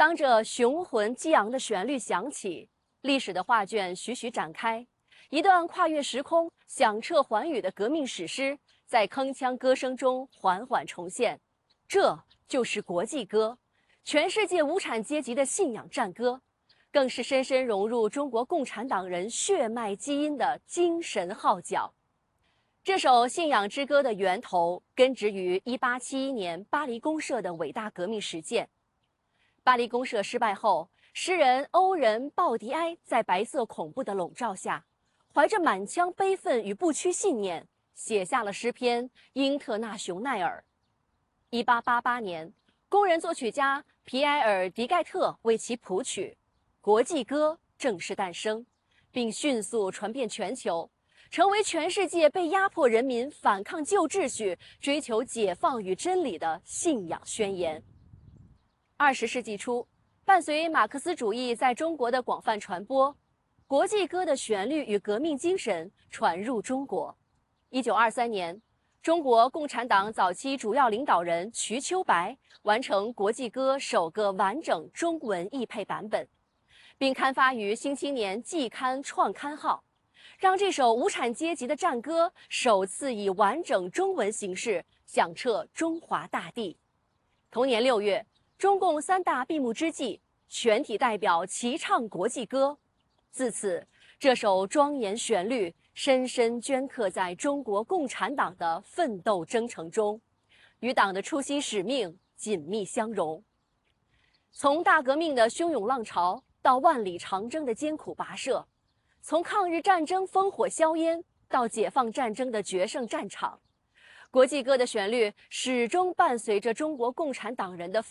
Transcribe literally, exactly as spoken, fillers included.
当这雄浑激昂的旋律响起，历史的画卷徐徐展开，一段跨越时空、响彻寰宇的革命史诗，在铿锵歌声中缓缓重现。这就是国际歌，全世界无产阶级的信仰战歌，更是深深融入中国共产党人血脉基因的精神号角。这首信仰之歌的源头根植于一八七一年巴黎公社的伟大革命实践。巴黎公社失败后，诗人欧仁·鲍迪埃在白色恐怖的笼罩下，怀着满腔悲愤与不屈信念，写下了诗篇《英特纳雄奈尔》。一八八八年，工人作曲家皮埃尔·迪盖特为其谱曲，国际歌正式诞生，并迅速传遍全球，成为全世界被压迫人民反抗旧秩序、追求解放与真理的信仰宣言。二十世纪初，伴随马克思主义在中国的广泛传播，国际歌的旋律与革命精神传入中国。一九二三年，中国共产党早期主要领导人瞿秋白完成国际歌首个完整中文译配版本，并刊发于《新青年季刊》创刊号，让这首无产阶级的战歌首次以完整中文形式响彻中华大地。同年六月，中共三大闭幕之际，全体代表齐唱国际歌。自此，这首庄严旋律深深镌刻在中国共产党的奋斗征程中，与党的初心使命紧密相融。从大革命的汹涌浪潮到万里长征的艰苦跋涉，从抗日战争烽火硝烟到解放战争的决胜战场，国际歌的旋律始终伴随着中国共产党人的